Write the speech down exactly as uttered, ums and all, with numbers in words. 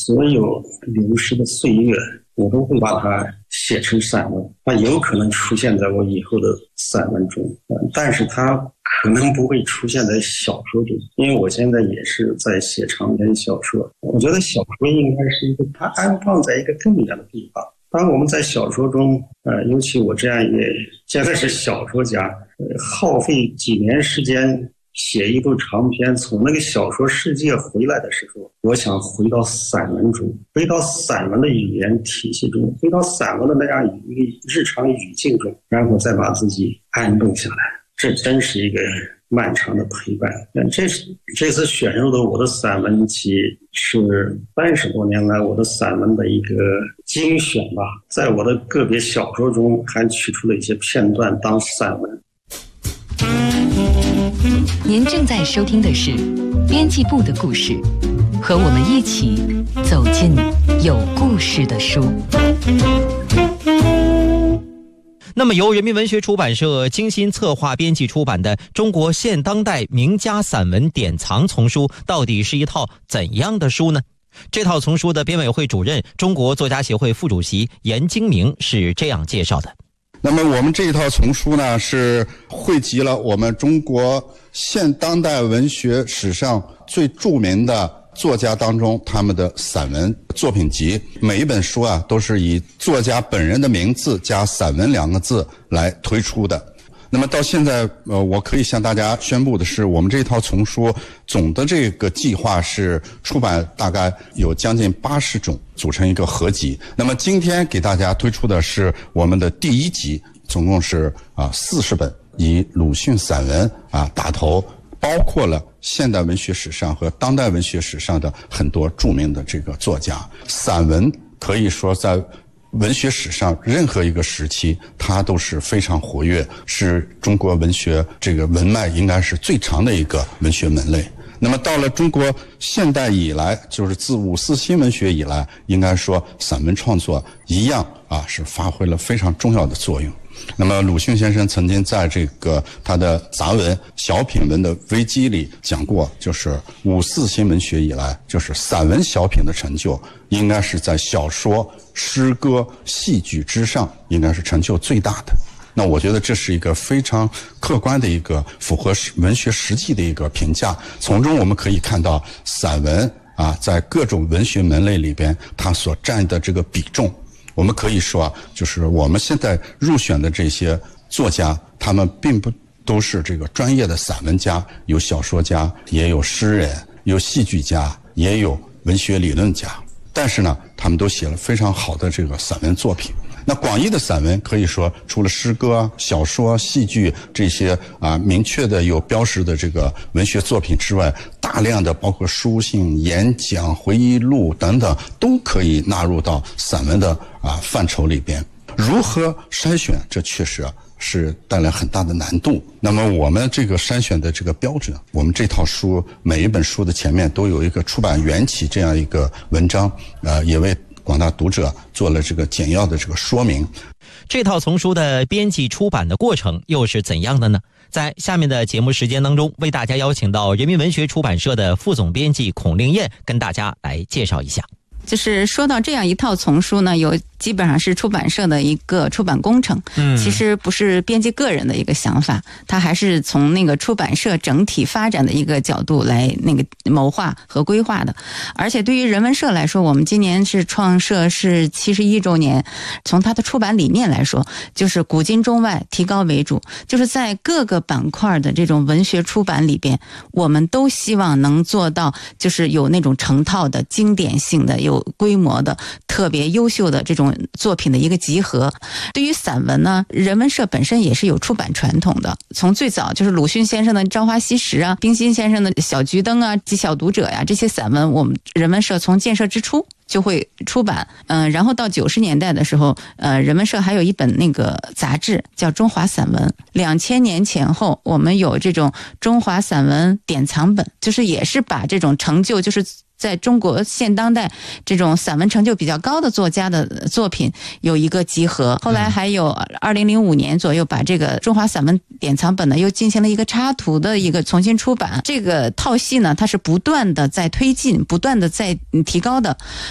所有流逝的岁月，我都会把它写成散文，它有可能出现在我以后的散文中，但是它可能不会出现在小说中，因为我现在也是在写长篇小说。我觉得小说应该是一个它安放在一个更远的地方。当我们在小说中，呃，尤其我这样也现在是小说家，呃，耗费几年时间写一部长篇，从那个小说世界回来的时候，我想回到散文中，回到散文的语言体系中，回到散文的那样一个日常语境中，然后再把自己安顿下来。这真是一个漫长的陪伴。这这次选入的我的散文集是三十多年来我的散文的一个精选吧，在我的个别小说中还取出了一些片段当散文。 您正在收听的是编辑部的故事，和我们一起走进有故事的书。 那么由人民文学出版社精心策划编辑出版的《中国现当代名家散文典藏丛书》到底是一套怎样的书呢？这套丛书的编委会主任、中国作家协会副主席严京明是这样介绍的。 那么我们这一套丛书呢，是汇集了我们中国现当代文学史上最著名的作家当中他们的散文作品集，每一本书啊都是以作家本人的名字加散文两个字来推出的。那么到现在呃，我可以向大家宣布的是，我们这套丛书总的这个计划是出版大概有将近八十种，组成一个合集。那么今天给大家推出的是我们的第一集，总共是啊四十本，以鲁迅散文啊打头，包括了现代文学史上和当代文学史上的很多著名的这个作家。散文可以说在文学史上任何一个时期它都是非常活跃，是中国文学这个文脉应该是最长的一个文学门类。那么到了中国现代以来，就是自五四新文学以来，应该说散文创作一样啊是发挥了非常重要的作用。那么鲁迅先生曾经在这个他的杂文小品文的危机里讲过，就是五四新文学以来，就是散文小品的成就应该是在小说、诗歌、戏剧之上应该是成就最大的。那我觉得这是一个非常客观的一个符合文学实际的一个评价，从中我们可以看到散文啊在各种文学门类里边它所占的这个比重。我们可以说啊，就是我们现在入选的这些作家，他们并不都是这个专业的散文家，有小说家，也有诗人，有戏剧家，也有文学理论家，但是呢他们都写了非常好的这个散文作品。那广义的散文可以说除了诗歌、小说、戏剧这些啊明确的有标识的这个文学作品之外，大量的包括书信、演讲、回忆录等等都可以纳入到散文的啊范畴里边。如何筛选，这确实是带来很大的难度。那么我们这个筛选的这个标准，我们这套书每一本书的前面都有一个出版缘起这样一个文章，呃，也为广大读者做了这个简要的这个说明。 这套丛书的编辑出版的过程又是怎样的呢？在下面的节目时间当中，为大家邀请到人民文学出版社的副总编辑孔令艳跟大家来介绍一下。 就是说到这样一套丛书呢，有基本上是出版社的一个出版工程，嗯，其实不是编辑个人的一个想法，它还是从那个出版社整体发展的一个角度来那个谋划和规划的。而且对于人文社来说，我们今年是创社是七十一周年，从它的出版理念来说，就是古今中外提高为主，就是在各个板块的这种文学出版里边，我们都希望能做到就是有那种成套的经典性的有有规模的特别优秀的这种作品的一个集合。对于散文呢，人文社本身也是有出版传统的，从最早就是鲁迅先生的《朝花夕拾》啊，冰心先生的《小桔灯》啊，《极小读者》呀，这些散文我们人文社从建设之初就会出版。嗯、呃，然后到九十年代的时候，呃，人文社还有一本那个杂志叫《中华散文》。两千年前后，我们有这种中华散文典藏本，就是也是把这种成就，就是在中国现当代这种散文成就比较高的作家的作品有一个集合。后来还有二零零五年左右，把这个中华散文典藏本呢又进行了一个插图的一个重新出版。这个套系呢，它是不断的在推进，不断的在提高的。